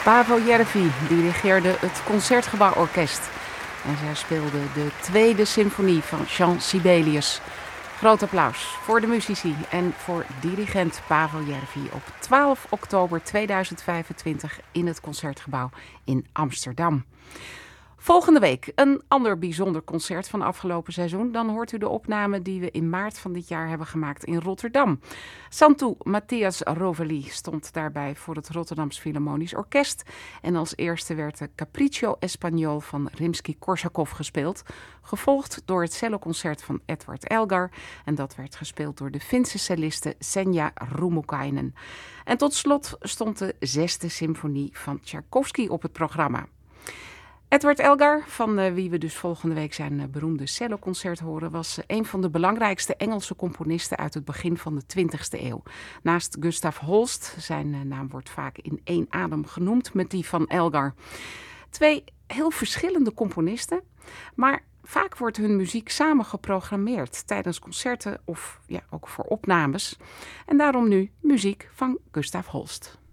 Pavel Järvi dirigeerde het Concertgebouworkest en zij speelde de tweede symfonie van Jean Sibelius. Groot applaus voor de muzici en voor dirigent Pavel Järvi op 12 oktober 2025 in het Concertgebouw in Amsterdam. Volgende week een ander bijzonder concert van afgelopen seizoen. Dan hoort u de opname die we in maart van dit jaar hebben gemaakt in Rotterdam. Santu Matthias Rovelli stond daarbij voor het Rotterdams Philharmonisch Orkest. En als eerste werd de Capriccio Espagnol van Rimsky-Korsakov gespeeld. Gevolgd door het celloconcert van Edward Elgar. En dat werd gespeeld door de Finse celliste Senja Rummukainen. En tot slot stond de 6e symfonie van Tchaikovsky op het programma. Edward Elgar, van wie we dus volgende week zijn beroemde celloconcert horen, was een van de belangrijkste Engelse componisten uit het begin van de 20e eeuw. Naast Gustav Holst, zijn naam wordt vaak in één adem genoemd met die van Elgar. Twee heel verschillende componisten, maar vaak wordt hun muziek samen geprogrammeerd tijdens concerten of ook voor opnames. En daarom nu muziek van Gustav Holst.